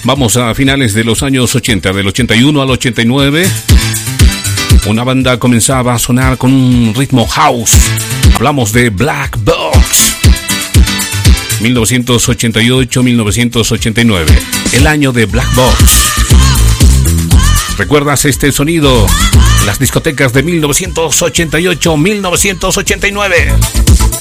Vamos a finales de los años 80, del 81 al 89. Una banda comenzaba a sonar con un ritmo house. Hablamos de Black Box. 1988-1989. El año de Black Box. ¿Recuerdas este sonido? Las discotecas de 1988-1989.